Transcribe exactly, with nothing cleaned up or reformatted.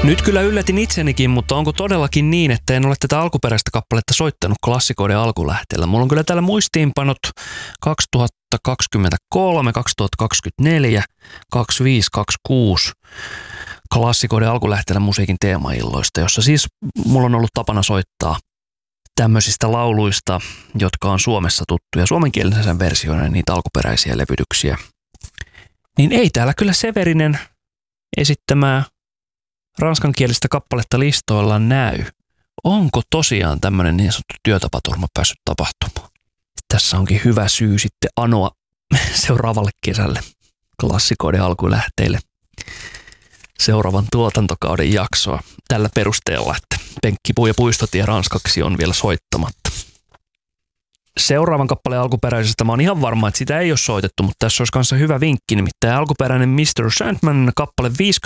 Nyt kyllä yllätin itsenikin, mutta onko todellakin niin, että en ole tätä alkuperäistä kappaletta soittanut klassikoiden alkulähteellä? Mulla on kyllä täällä muistiinpanot kaksituhattakaksikymmentäkolme, kaksituhattakaksikymmentäneljä, kaksikymmentäviisi, kaksikymmentäkuusi klassikoiden alkulähteellä musiikin teemailloista, jossa siis mulla on ollut tapana soittaa tämmöisistä lauluista, jotka on Suomessa tuttuja, suomenkielisen versioina, niitä alkuperäisiä levytyksiä. Niin ei täällä kyllä Severinen esittämää ranskankielistä kappaletta listoilla näy. Onko tosiaan tämmöinen niin sanottu työtapaturma päässyt tapahtumaan? Tässä onkin hyvä syy sitten anoa seuraavalle kesälle klassikoiden alkulähteille seuraavan tuotantokauden jaksoa tällä perusteella, että Penkkipuu ja Puistotie ranskaksi on vielä soittamatta. Seuraavan kappaleen alkuperäisestä mä oon ihan varma, että sitä ei ole soitettu, mutta tässä olisi kanssa hyvä vinkki, nimittäin alkuperäinen mister Sandman kappale viisikymmentä